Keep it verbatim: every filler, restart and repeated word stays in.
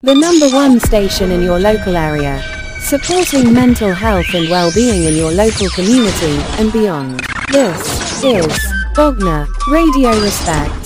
the number one station in your local area, supporting mental health and well-being in your local community and beyond. This is Bogner Radio Respect.